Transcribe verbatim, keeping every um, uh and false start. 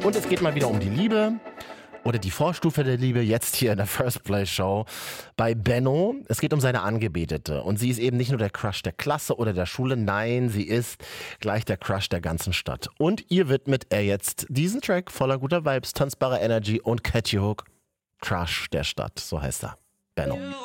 Und es geht mal wieder um die Liebe. Oder die Vorstufe der Liebe, jetzt hier in der First Play Show bei Benno. Es geht um seine Angebetete. Und sie ist eben nicht nur der Crush der Klasse oder der Schule. Nein, sie ist gleich der Crush der ganzen Stadt. Und ihr widmet er jetzt diesen Track voller guter Vibes, tanzbarer Energy und Catchy Hook. Crush der Stadt, so heißt er. Benno.